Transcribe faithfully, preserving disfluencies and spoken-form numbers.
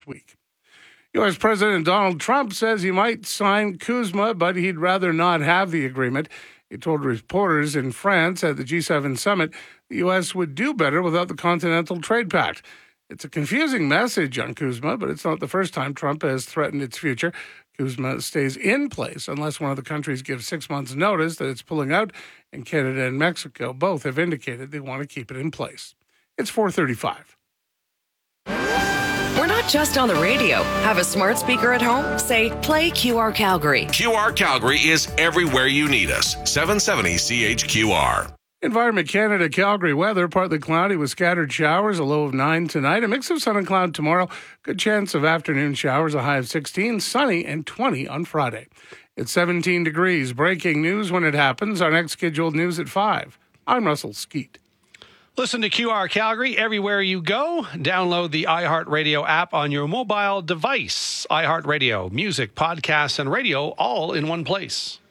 week. U S. President Donald Trump says he might sign CUSMA, but he'd rather not have the agreement. He told reporters in France at the G seven summit the U S would do better without the Continental Trade Pact. It's a confusing message on CUSMA, but it's not the first time Trump has threatened its future. CUSMA stays in place unless one of the countries gives six months' notice that it's pulling out, and Canada and Mexico both have indicated they want to keep it in place. It's four thirty-five. We're not just on the radio. Have a smart speaker at home? Say, play Q R Calgary. Q R Calgary is everywhere you need us. seven seventy C H Q R. Environment Canada Calgary weather, partly cloudy with scattered showers, a low of nine tonight. A mix of sun and cloud tomorrow. Good chance of afternoon showers, a high of sixteen. Sunny and twenty on Friday. It's seventeen degrees. Breaking news when it happens. Our next scheduled news at five. I'm Russell Skeet. Listen to Q R Calgary everywhere you go. Download the iHeartRadio app on your mobile device. iHeartRadio, music, podcasts, and radio all in one place.